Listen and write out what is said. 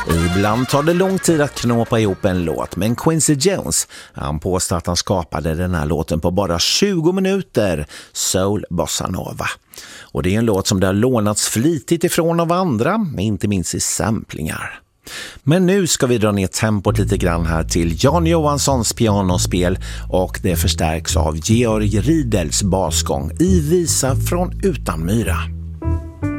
Ibland tar det lång tid att knåpa ihop en låt, men Quincy Jones, han påstår att han skapade den här låten på bara 20 minuter, Soul Bossa Nova. Och det är en låt som det har lånats flitigt ifrån av andra, inte minst i samplingar. Men nu ska vi dra ner tempot lite grann här till Jan Johanssons pianospel, och det förstärks av Georg Riedels basgång i Visa från Utanmyra.